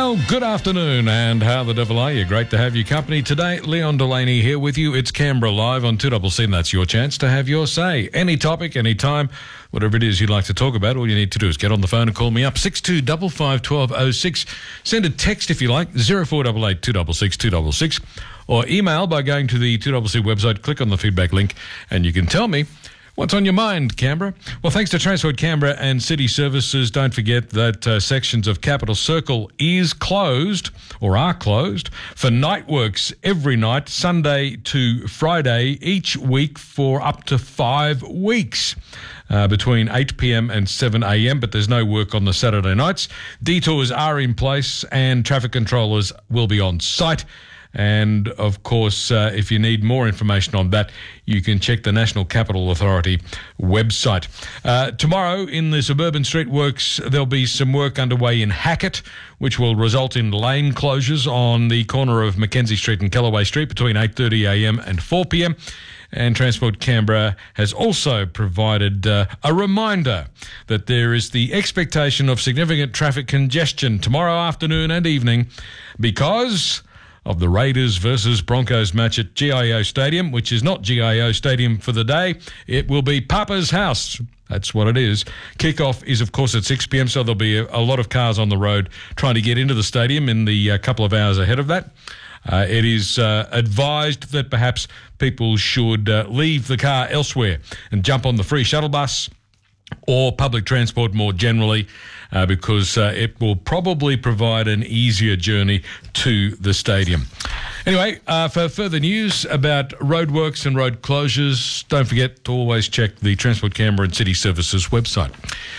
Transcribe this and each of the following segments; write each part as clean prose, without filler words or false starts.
Well, good afternoon, and how the devil are you? Great to have your company today. Leon Delaney here with you. It's Canberra Live on 2CC, and that's your chance to have your say. Any topic, any time, whatever it is you'd like to talk about, all you need to do is get on the phone and call me up, 6255 1206. Send a text if you like, 0488 266 266, or email by going to the 2CC website, click on the feedback link, and you can tell me what's on your mind, Canberra? Well, thanks to Transport Canberra and City Services, don't forget that sections of Capital Circle is closed, or are closed, for night works every night, Sunday to Friday, each week for up to 5 weeks. Between 8 p.m. and 7 a.m., but there's no work on the Saturday nights. Detours are in place and traffic controllers will be on site. And, of course, if you need more information on that, you can check the National Capital Authority website. Tomorrow, in the suburban street works, there'll be some work underway in Hackett, which will result in lane closures on the corner of Mackenzie Street and Kellaway Street between 8:30 a.m. and 4 p.m. And Transport Canberra has also provided a reminder that there is the expectation of significant traffic congestion tomorrow afternoon and evening because of the Raiders versus Broncos match at GIO Stadium, which is not GIO Stadium for the day. It will be Papa's house. That's what it is. Kickoff is, of course, at 6 p.m, so there'll be a lot of cars on the road trying to get into the stadium in the couple of hours ahead of that. It is advised that perhaps people should leave the car elsewhere and jump on the free shuttle bus or public transport more generally, because it will probably provide an easier journey to the stadium. Anyway, for further news about roadworks and road closures, don't forget to always check the Transport Canberra and City Services website.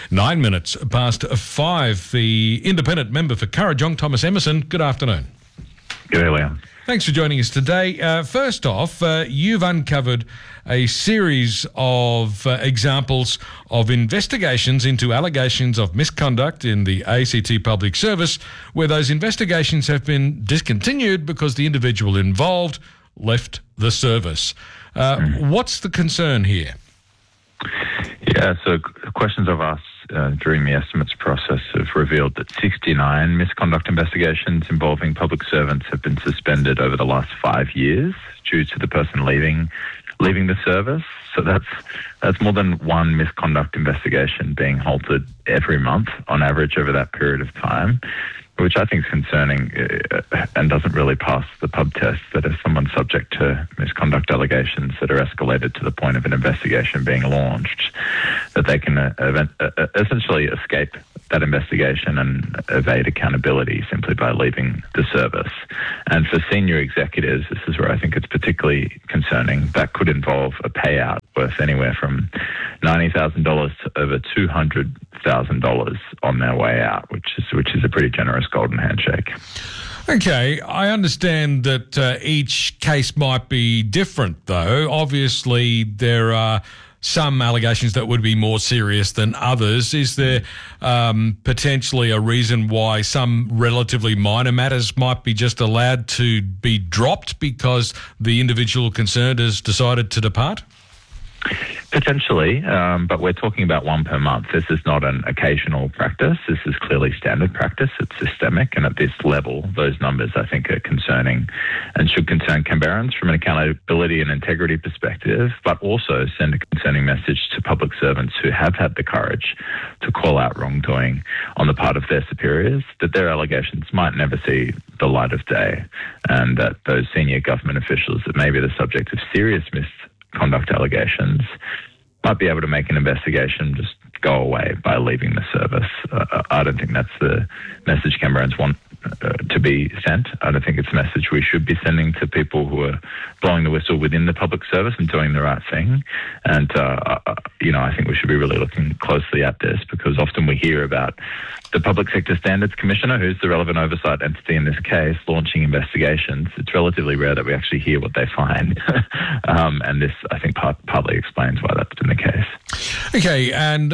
9 minutes past 5, the independent member for Kurrajong, Thomas Emerson. Good afternoon. G'day, Leon. Thanks for joining us today. First off, you've uncovered a series of examples of investigations into allegations of misconduct in the ACT Public Service, where those investigations have been discontinued because the individual involved left the service. What's the concern here? Yeah, so questions I've asked during the estimates process have revealed that 69 misconduct investigations involving public servants have been suspended over the last 5 years due to the person leaving the service. So that's more than one misconduct investigation being halted every month on average over that period of time, which I think is concerning and doesn't really pass the pub test, that if someone's subject to misconduct allegations that are escalated to the point of an investigation being launched, that they can essentially escape that investigation and evade accountability simply by leaving the service. And for senior executives, this is where I think it's particularly concerning. That could involve a payout worth anywhere from $90,000 to over $200,000 on their way out, which is a pretty generous golden handshake. Okay, I understand that each case might be different, though. Obviously, there are some allegations that would be more serious than others. Is there potentially a reason why some relatively minor matters might be just allowed to be dropped because the individual concerned has decided to depart? Potentially, but we're talking about one per month. This is not an occasional practice. This is clearly standard practice. It's systemic, and at this level, those numbers, I think, are concerning and should concern Canberrans from an accountability and integrity perspective, but also send a concerning message to public servants who have had the courage to call out wrongdoing on the part of their superiors, that their allegations might never see the light of day, and that those senior government officials that may be the subject of serious misconduct allegations might be able to make an investigation just go away by leaving the service. I don't think that's the message Canberrans want to be sent. I don't think it's a message we should be sending to people who are blowing the whistle within the public service and doing the right thing. And, I think we should be really looking closely at this, because often we hear about the Public Sector Standards Commissioner, who's the relevant oversight entity in this case, launching investigations. It's relatively rare that we actually hear what they find. And this, I think, partly explains why that's been the case. Okay, and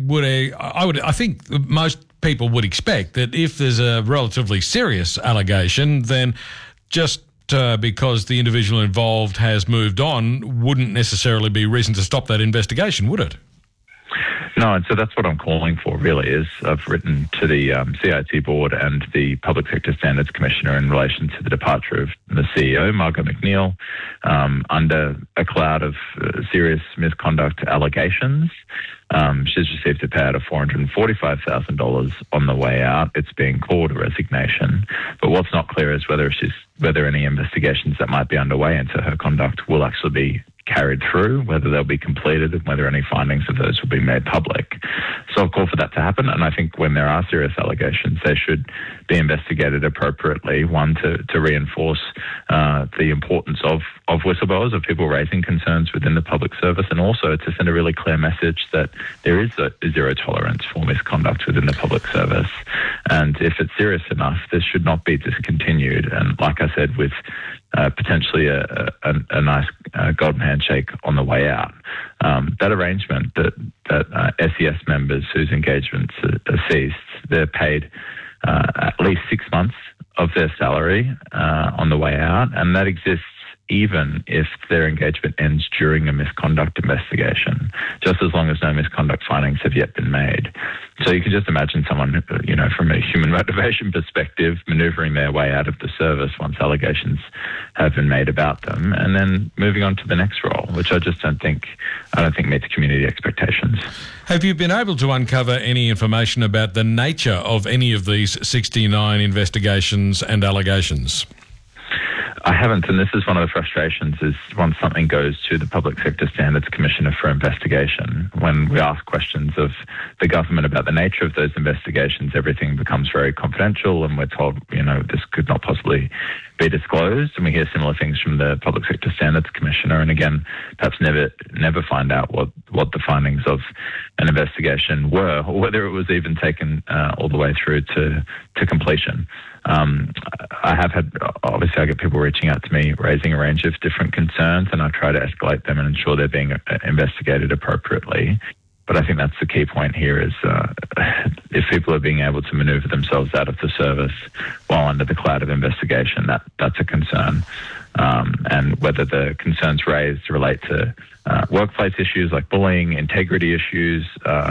I think most people would expect that if there's a relatively serious allegation, then just because the individual involved has moved on wouldn't necessarily be reason to stop that investigation, would it? No, and so that's what I'm calling for, really, is I've written to the CIT board and the Public Sector Standards Commissioner in relation to the departure of the CEO, Margot McNeil, under a cloud of serious misconduct allegations. She's received a payout of $445,000 on the way out. It's being called a resignation. But what's not clear is whether any investigations that might be underway into her conduct will actually be carried through, whether they'll be completed, and whether any findings of those will be made public. So I'll call for that to happen, and I think when there are serious allegations, they should be investigated appropriately. One, to reinforce the importance of whistleblowers, of people raising concerns within the public service, and also to send a really clear message that there is a zero tolerance for misconduct within the public service. And if it's serious enough, this should not be discontinued. And like I said, with potentially a nice golden handshake on the way out. That arrangement that SES members whose engagements are ceased, they're paid at least 6 months of their salary on the way out, and that exists even if their engagement ends during a misconduct investigation, just as long as no misconduct findings have yet been made. So you can just imagine someone, from a human motivation perspective, manoeuvring their way out of the service once allegations have been made about them, and then moving on to the next role, which I don't think meets community expectations. Have you been able to uncover any information about the nature of any of these 69 investigations and allegations? I haven't, and this is one of the frustrations, is once something goes to the Public Sector Standards Commissioner for investigation, when we ask questions of the government about the nature of those investigations, everything becomes very confidential, and we're told, this could not possibly be disclosed, and we hear similar things from the Public Sector Standards Commissioner, and again, perhaps never find out what the findings of an investigation were, or whether it was even taken all the way through to completion. I get people reaching out to me, raising a range of different concerns, and I try to escalate them and ensure they're being investigated appropriately. But I think that's the key point here is if people are being able to maneuver themselves out of the service while under the cloud of investigation, that's a concern. And whether the concerns raised relate to workplace issues like bullying, integrity issues,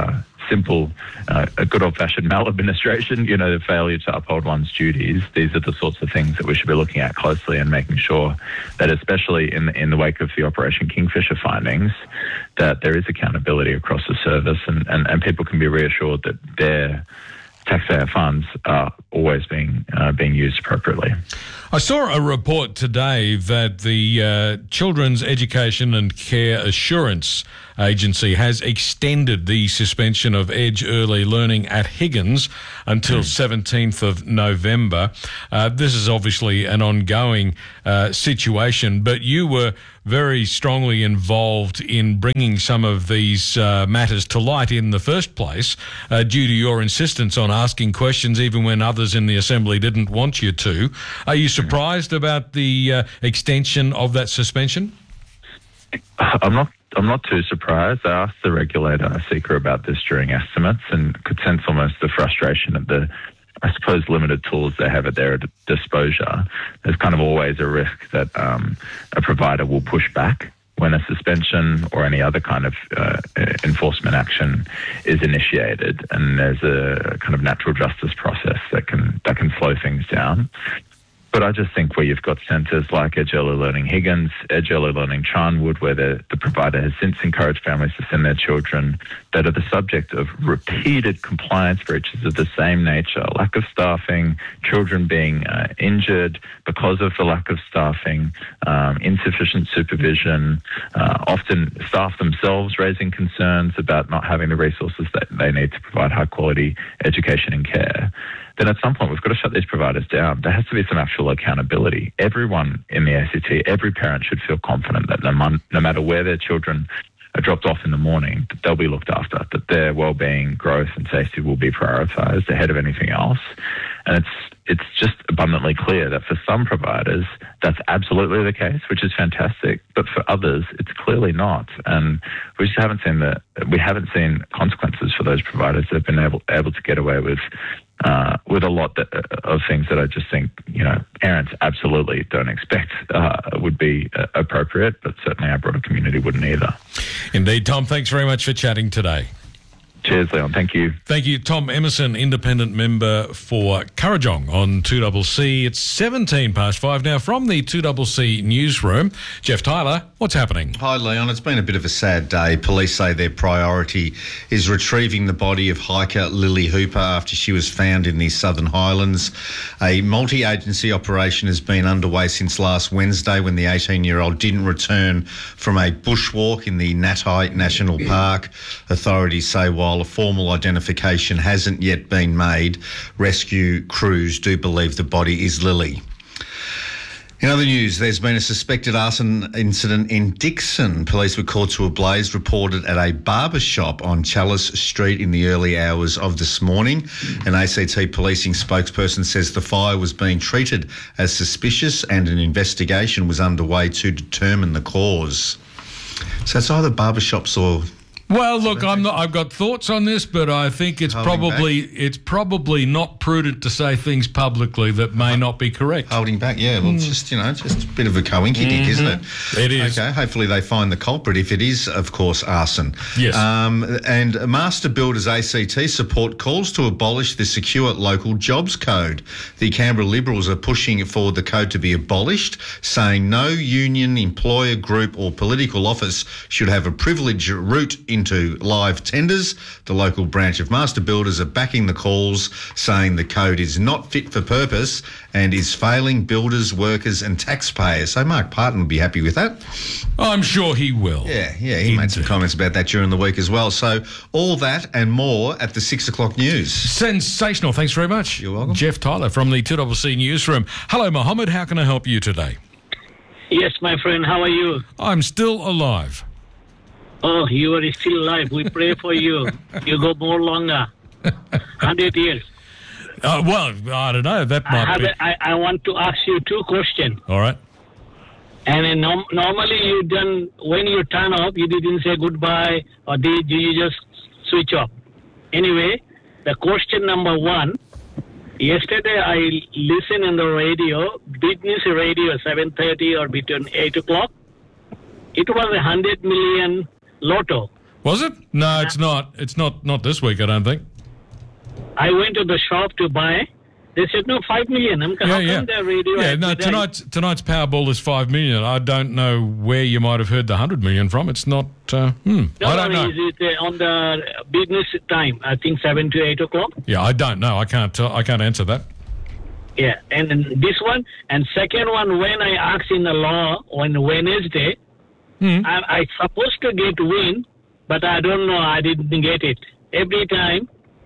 a good old-fashioned maladministration, the failure to uphold one's duties. These are the sorts of things that we should be looking at closely and making sure that, especially in the wake of the Operation Kingfisher findings, that there is accountability across the service and people can be reassured that their taxpayer funds are always being used appropriately. I saw a report today that the Children's Education and Care Assurance Agency has extended the suspension of Edge Early Learning at Higgins until 17th of November. This is obviously an ongoing situation, but you were very strongly involved in bringing some of these matters to light in the first place due to your insistence on asking questions even when others in the Assembly didn't want you to. Are you surprised about the extension of that suspension? I'm not too surprised. I asked the regulator, CECA, about this during estimates and could sense almost the frustration at the, I suppose, limited tools they have at their disposal. There's kind of always a risk that a provider will push back when a suspension or any other kind of enforcement action is initiated, and there's a kind of natural justice process that can slow things down. But I just think where you've got centres like Edge Early Learning Higgins, Edge Early Learning Charnwood, where the provider has since encouraged families to send their children that are the subject of repeated compliance breaches of the same nature, lack of staffing, children being injured because of the lack of staffing, insufficient supervision, often staff themselves raising concerns about not having the resources that they need to provide high quality education and care. Then at some point we've got to shut these providers down. There has to be some actual accountability. Everyone in the ACT, every parent should feel confident that no matter where their children are dropped off in the morning, that they'll be looked after, that their well-being, growth and safety will be prioritised ahead of anything else. And it's just abundantly clear that for some providers that's absolutely the case, which is fantastic, but for others it's clearly not. And we just haven't seen consequences for those providers that have been able to get away with a lot of things that I just think, parents absolutely don't expect would be appropriate, but certainly our broader community wouldn't either. Indeed, Tom, thanks very much for chatting today. Cheers, Leon. Thank you. Thank you. Tom Emerson, independent member for Kurrajong on 2CC. It's 5:17 now from the 2CC newsroom. Jeff Tyler, what's happening? Hi, Leon. It's been a bit of a sad day. Police say their priority is retrieving the body of hiker Lily Hooper after she was found in the Southern Highlands. A multi-agency operation has been underway since last Wednesday when the 18-year-old didn't return from a bushwalk in the Natai National Park. Authorities say while a formal identification hasn't yet been made, rescue crews do believe the body is Lily. In other news, there's been a suspected arson incident in Dixon. Police were called to a blaze reported at a barber shop on Chalice Street in the early hours of this morning. An ACT policing spokesperson says the fire was being treated as suspicious and an investigation was underway to determine the cause. So it's either barber shops or... Well, look, I've got thoughts on this, but I think it's probably not prudent to say things publicly that may not be correct. Holding back, yeah. Well, just a bit of a coinky-dink, isn't it? It is. Okay, hopefully they find the culprit if it is, of course, arson. Yes. And Master Builders ACT support calls to abolish the Secure Local Jobs Code. The Canberra Liberals are pushing for the code to be abolished, saying no union, employer group or political office should have a privileged route into live tenders. The local branch of Master Builders are backing the calls, saying the code is not fit for purpose and is failing builders, workers and taxpayers. So Mark Parton would be happy with that. I'm sure he will. Yeah, he made some comments about that during the week as well. So all that and more at the 6 o'clock news. Sensational. Thanks very much. You're welcome. Jeff Tyler from the 2CC newsroom. Hello, Mohammed. How can I help you today? Yes, my friend. How are you? I'm still alive. Oh, you are still alive. We pray for you. You go more longer. 100 years. Well, I don't know. That might be. I want to ask you two questions. All right. And normally you done, when you turn off, you didn't say goodbye or did you just switch off? Anyway, the question number one, yesterday I listened on the radio, business radio, 7:30 or between 8 o'clock. It was 100 million lotto. Was it? No, it's not. It's not this week, I don't think. I went to the shop to buy. They said, no, 5 million. How come the radio... Yeah, no, tonight's Powerball is 5 million. I don't know where you might have heard the 100 million from. It's not... I don't know. Is it on the business time? I think 7 to 8 o'clock. Yeah, I don't know. I can't answer that. Yeah, and then this one. And second one, when I asked in the law on Wednesday, I supposed to get win, but I don't know. I didn't get it. Every time,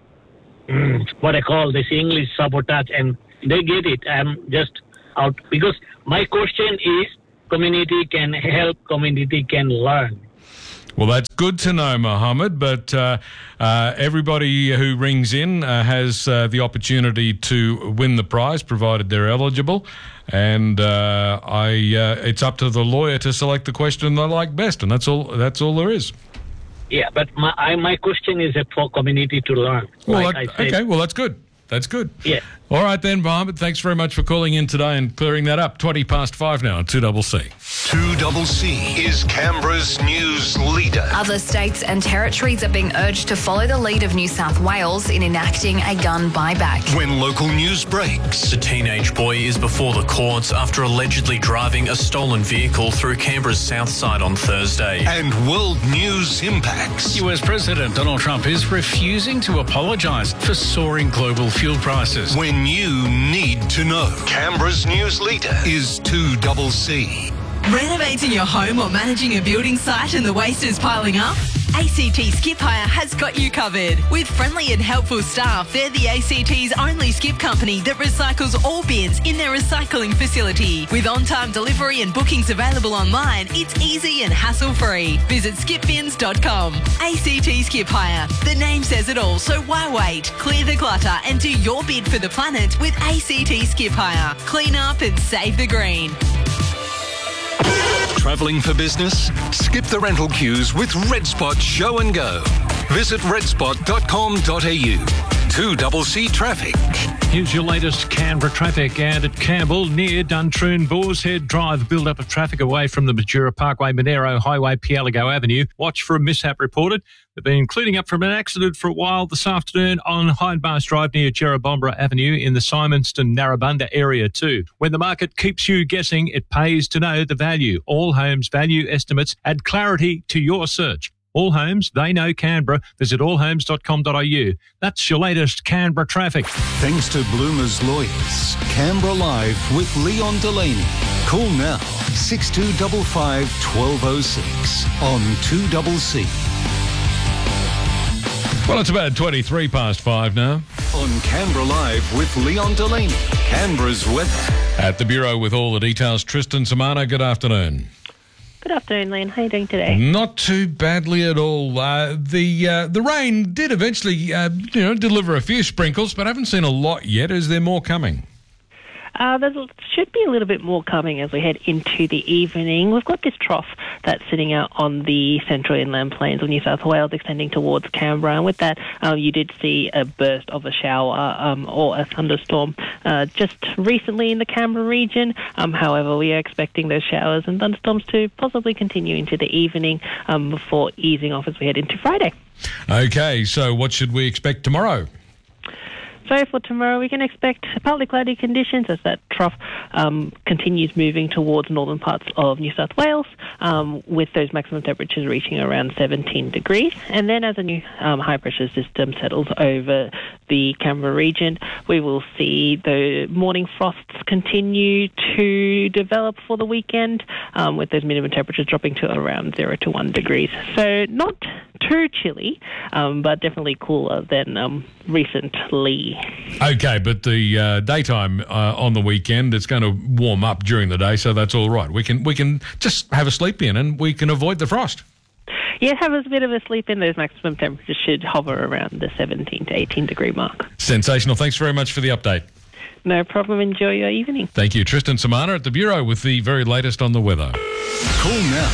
what I call this English sabotage, and they get it. I'm just out. Because my question is, community can help, community can learn. Well, that's good to know, Mohammed, but everybody who rings in has the opportunity to win the prize, provided they're eligible. And it's up to the lawyer to select the question they like best, and that's all there is. Yeah, but my question is for community to learn. Well, okay, well, that's good. That's good. Yeah. All right then, Mohammed, thanks very much for calling in today and clearing that up. 5:20 now on 2CC. 2CC is Canberra's news leader. Other states and territories are being urged to follow the lead of New South Wales in enacting a gun buyback. When local news breaks. The teenage boy is before the courts after allegedly driving a stolen vehicle through Canberra's south side on Thursday. And world news impacts. US President Donald Trump is refusing to apologise for soaring global fuel prices. When you need to know. Canberra's news leader is 2CC. Renovating your home or managing a building site and the waste is piling up? ACT Skip Hire has got you covered. With friendly and helpful staff, they're the ACT's only skip company that recycles all bins in their recycling facility. With on-time delivery and bookings available online, it's easy and hassle-free. Visit skipbins.com. ACT Skip Hire. The name says it all, so why wait? Clear the clutter and do your bid for the planet with ACT Skip Hire. Clean up and save the green. Travelling for business? Skip the rental queues with Red Spot Show and Go. Visit redspot.com.au. 2CC traffic. Here's your latest Canberra traffic. And at Campbell, near Duntroon, Boars Head Drive, build-up of traffic away from the Majura Parkway, Monero Highway, Pialigo Avenue. Watch for a mishap reported. They've been cleaning up from an accident for a while this afternoon on Hyde Bars Drive near Jerrabombra Avenue in the Simonston Narrabunda area too. When the market keeps you guessing, it pays to know the value. All Homes value estimates add clarity to your search. All Homes, they know Canberra. Visit allhomes.com.au. That's your latest Canberra traffic. Thanks to Bloomer's Lawyers. Canberra Live with Leon Delaney. Call now 6255 1206 on 2CC. Well, it's about 23 past 5 now. On Canberra Live with Leon Delaney. Canberra's weather. At the Bureau with all the details, Tristan Samana, good afternoon. Good afternoon, Leon. How are you doing today? Not too badly at all. The rain did eventually, deliver a few sprinkles, but I haven't seen a lot yet. Is there more coming? There should be a little bit more coming as we head into the evening. We've got this trough that's sitting out on the central inland plains of New South Wales, extending towards Canberra. And with that, you did see a burst of a shower or a thunderstorm just recently in the Canberra region. However, we are expecting those showers and thunderstorms to possibly continue into the evening before easing off as we head into Friday. Okay, so what should we expect tomorrow? So for tomorrow, we can expect partly cloudy conditions as that trough continues moving towards northern parts of New South Wales, with those maximum temperatures reaching around 17 degrees. And then as a new high-pressure system settles over the Canberra region, we will see the morning frosts continue to develop for the weekend, with those minimum temperatures dropping to around 0 to 1 degrees. So not too chilly, but definitely cooler than recently. Okay, but the daytime on the weekend, it's going to warm up during the day, so that's all right. We can just have a sleep in and we can avoid the frost. Yeah, have a bit of a sleep in. Those maximum temperatures should hover around the 17 to 18 degree mark. Sensational. Thanks very much for the update. No problem. Enjoy your evening. Thank you. Tristan Samana at the Bureau with the very latest on the weather. Call now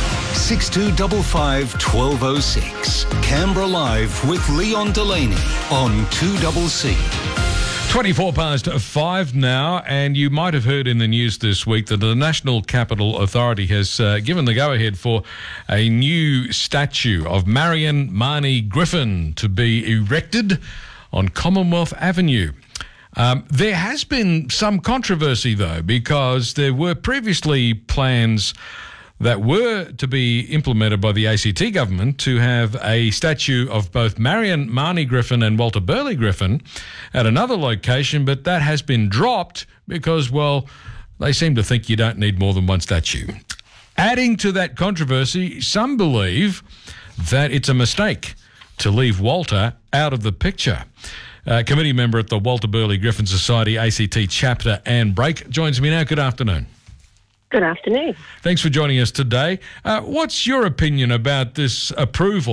6255 1206. Canberra Live with Leon Delaney on 2CC. 24 past 5 now, and you might have heard in the news this week that the National Capital Authority has given the go-ahead for a new statue of Marion Marnie Griffin to be erected on Commonwealth Avenue. There has been some controversy, though, because there were previously plans that were to be implemented by the ACT government to have a statue of both Marion Marnie Griffin and Walter Burley Griffin at another location, but that has been dropped because, well, they seem to think you don't need more than one statue. Adding to that controversy, some believe that it's a mistake to leave Walter out of the picture. Committee member at the Walter Burley Griffin Society ACT chapter, Anne Brake, joins me now. Good afternoon. Good afternoon. Thanks for joining us today. What's your opinion about this approval